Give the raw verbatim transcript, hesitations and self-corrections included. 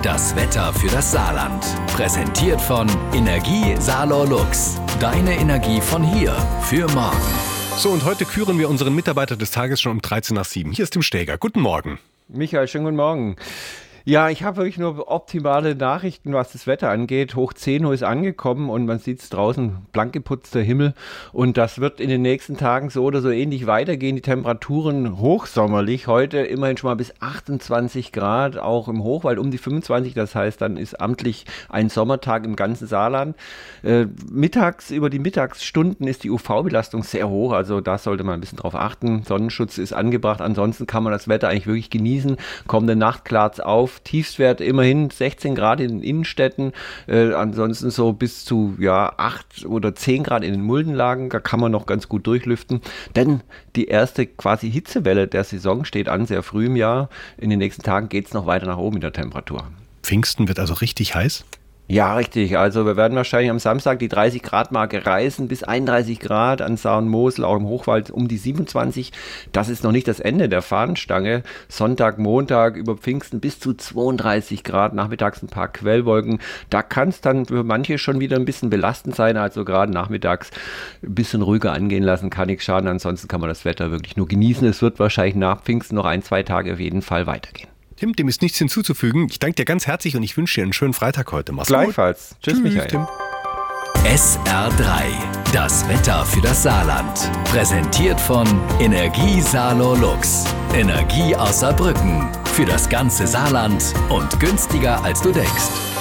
das Wetter für das Saarland. Präsentiert von Energie Saarlor Lux. Deine Energie von hier für morgen. So, und heute küren wir unseren Mitarbeiter des Tages schon um dreizehn nach sieben. Hier ist Tim Steger. Guten Morgen. Michael, schönen guten Morgen. Ja, ich habe wirklich nur optimale Nachrichten, was das Wetter angeht. Hoch zehn Uhr ist angekommen und man sieht es draußen, blank geputzter Himmel. Und das wird in den nächsten Tagen so oder so ähnlich weitergehen. Die Temperaturen hochsommerlich. Heute immerhin schon mal bis achtundzwanzig Grad, auch im Hochwald um die fünfundzwanzig. Das heißt, dann ist amtlich ein Sommertag im ganzen Saarland. Äh, mittags, über die Mittagsstunden ist die U V-Belastung sehr hoch. Also da sollte man ein bisschen drauf achten. Sonnenschutz ist angebracht. Ansonsten kann man das Wetter eigentlich wirklich genießen. Kommende Nacht klart's auf. Tiefstwert immerhin sechzehn Grad in den Innenstädten, äh, ansonsten so bis zu ja, acht oder zehn Grad in den Muldenlagen, da kann man noch ganz gut durchlüften, denn die erste quasi Hitzewelle der Saison steht an, sehr früh im Jahr. In den nächsten Tagen geht es noch weiter nach oben in der Temperatur. Pfingsten wird also richtig heiß? Ja, richtig. Also wir werden wahrscheinlich am Samstag die dreißig Grad Marke reißen, bis einunddreißig Grad an Saar und Mosel, auch im Hochwald um die siebenundzwanzig. Das ist noch nicht das Ende der Fahnenstange. Sonntag, Montag über Pfingsten bis zu zweiunddreißig Grad, nachmittags ein paar Quellwolken. Da kann es dann für manche schon wieder ein bisschen belastend sein, also gerade nachmittags ein bisschen ruhiger angehen lassen, kann nichts schaden. Ansonsten kann man das Wetter wirklich nur genießen. Es wird wahrscheinlich nach Pfingsten noch ein, zwei Tage auf jeden Fall weitergehen. Tim, dem ist nichts hinzuzufügen. Ich danke dir ganz herzlich und ich wünsche dir einen schönen Freitag heute. Mach's gut. Gleichfalls. Tschüss, Tschüss, Michael. Tim. S R drei, das Wetter für das Saarland. Präsentiert von Energie Saarlor Lux. Energie aus Saarbrücken. Für das ganze Saarland und günstiger als du denkst.